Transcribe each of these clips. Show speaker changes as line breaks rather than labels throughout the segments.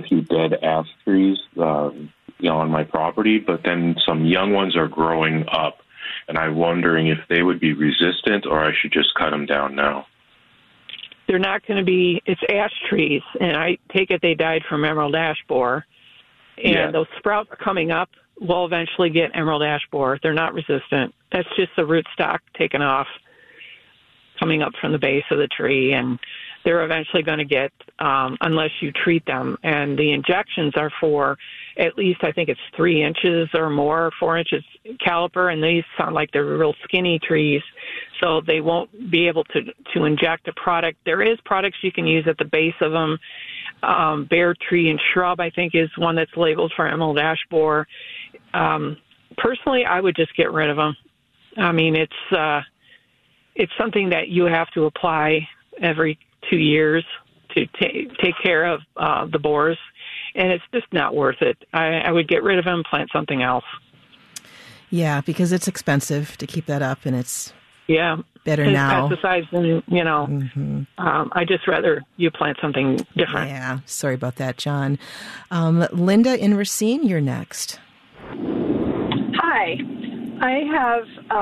few dead ash trees, on my property, but then some young ones are growing up, and I'm wondering if they would be resistant or I should just cut them down now.
They're not going to be, it's ash trees, and I take it they died from emerald ash borer. And those sprouts coming up will eventually get emerald ash borer. They're not resistant. That's just the rootstock taken off, coming up from the base of the tree, and they're eventually going to get, unless you treat them. And the injections are for at least, I think it's 3 inches or more, 4 inches caliper, and these sound like they're real skinny trees, so they won't be able to inject a product. There is products you can use at the base of them. Bare Tree and Shrub, I think, is one that's labeled for emerald ash borer. Personally, I would just get rid of them. I mean, it's something that you have to apply every 2 years to take care of the borers, and it's just not worth it. I would get rid of them, plant something else.
Yeah, because it's expensive to keep that up, and it's better
and
now.
Pesticides, and I just rather you plant something different.
Yeah, sorry about that, John. Linda in Racine, you're next.
Hi, I have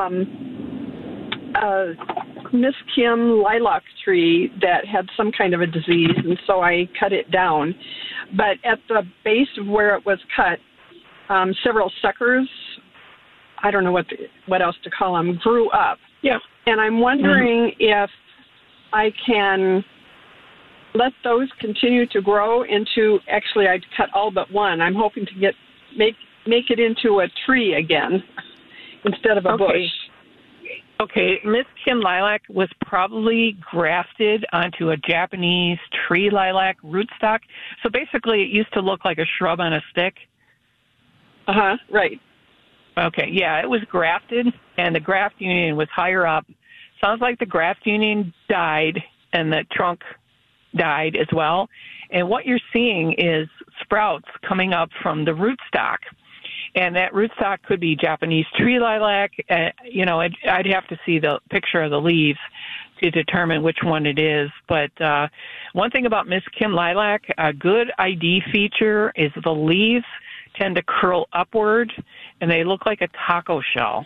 a Miss Kim lilac tree that had some kind of a disease, and so I cut it down. But at the base of where it was cut, several suckers, I don't know what else to call them, grew up.
Yeah.
And I'm wondering if I can let those continue to grow into, actually I'd cut all but one. I'm hoping to make it into a tree again instead of a bush.
Okay, Miss Kim lilac was probably grafted onto a Japanese tree lilac rootstock. So basically it used to look like a shrub on a stick.
Right.
Okay, yeah, it was grafted, and the graft union was higher up. Sounds like the graft union died, and the trunk died as well. And what you're seeing is sprouts coming up from the rootstock. And that rootstock could be Japanese tree lilac. I'd have to see the picture of the leaves to determine which one it is. But one thing about Miss Kim lilac, a good ID feature is the leaves tend to curl upward, and they look like a taco shell.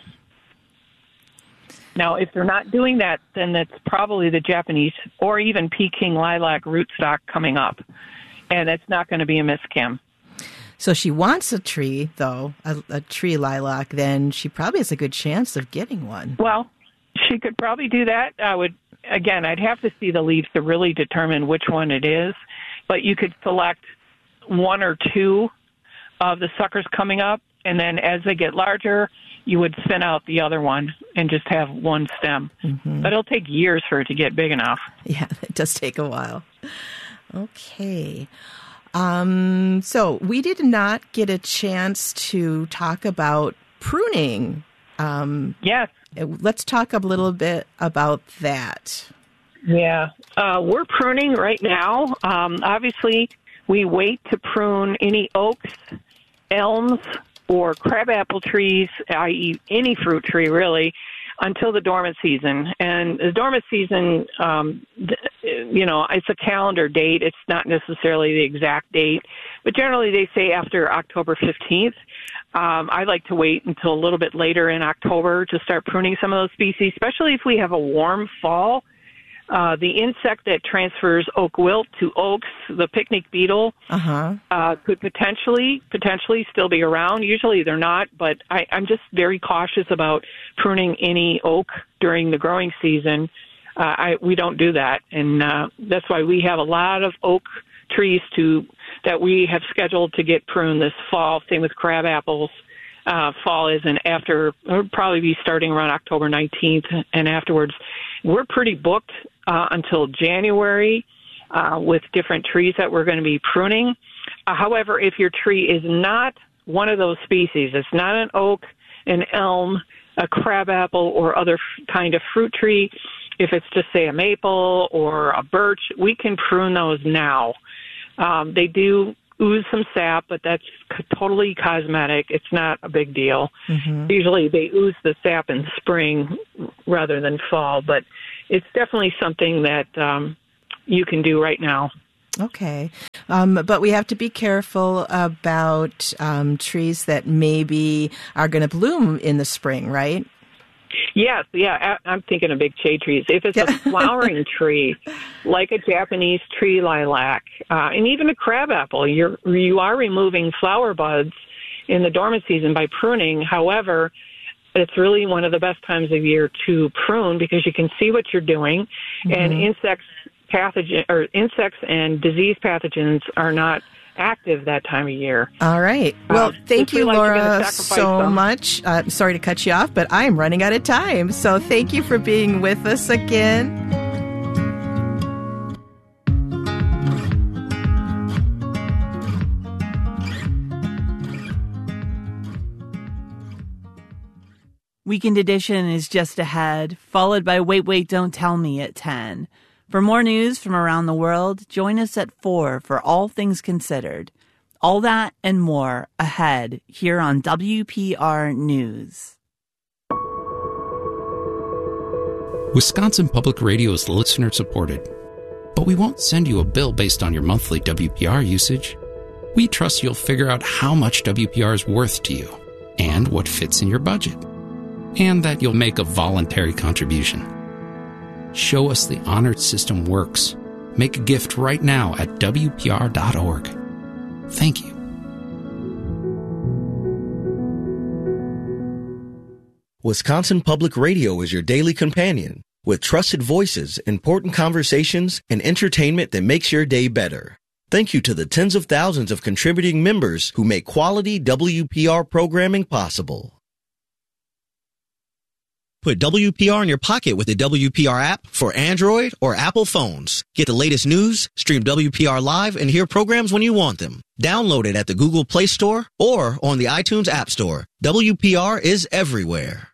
Now, if they're not doing that, then that's probably the Japanese or even Peking lilac rootstock coming up, and it's not going to be a Miss Kim.
So she wants a tree, though, a tree lilac, then she probably has a good chance of getting one.
Well, she could probably do that. I'd have to see the leaves to really determine which one it is, but you could select 1 or 2 of the suckers coming up, and then as they get larger, you would thin out the other one and just have one stem. Mm-hmm. But it'll take years for it to get big enough.
Yeah, it does take a while. Okay. So we did not get a chance to talk about pruning.
Yes.
Let's talk a little bit about that.
Yeah. We're pruning right now. Obviously, we wait to prune any oaks, elms, or crabapple trees, i.e. any fruit tree, really, until the dormant season. And the dormant season, it's a calendar date. It's not necessarily the exact date. But generally, they say after October 15th. I like to wait until a little bit later in October to start pruning some of those species, especially if we have a warm fall. The insect that transfers oak wilt to oaks, the picnic beetle, could potentially still be around. Usually they're not, but I'm just very cautious about pruning any oak during the growing season. We don't do that, and that's why we have a lot of oak trees that we have scheduled to get pruned this fall. Same with crab apples. Fall isn't after, it'll probably be starting around October 19th and afterwards. We're pretty booked until January with different trees that we're going to be pruning. However, if your tree is not one of those species, it's not an oak, an elm, a crabapple, or other kind of fruit tree, if it's just, say, a maple or a birch, we can prune those now. They do ooze some sap, but that's totally cosmetic. It's not a big deal. Mm-hmm. Usually they ooze the sap in spring rather than fall, but it's definitely something that you can do right now.
Okay. But we have to be careful about trees that maybe are going to bloom in the spring, right?
Yes, yeah, I'm thinking of big shade trees. If it's a flowering tree, like a Japanese tree lilac, and even a crabapple, you are removing flower buds in the dormant season by pruning. However, it's really one of the best times of year to prune because you can see what you're doing, and insects and disease pathogens are not active that time of year.
All right. Well, thank you, Laura, so much. Sorry to cut you off, but I am running out of time. So thank you for being with us again.
Weekend Edition is just ahead, followed by Wait, Don't Tell Me at 10. For more news from around the world, join us at 4 for All Things Considered. All that and more ahead here on WPR News.
Wisconsin Public Radio is listener-supported, but we won't send you a bill based on your monthly WPR usage. We trust you'll figure out how much WPR is worth to you and what fits in your budget, and that you'll make a voluntary contribution. Show us the honored system works. Make a gift right now at WPR.org. Thank you.
Wisconsin Public Radio is your daily companion with trusted voices, important conversations, and entertainment that makes your day better. Thank you to the tens of thousands of contributing members who make quality WPR programming possible. Put WPR in your pocket with the WPR app for Android or Apple phones. Get the latest news, stream WPR live, and hear programs when you want them. Download it at the Google Play Store or on the iTunes App Store. WPR is everywhere.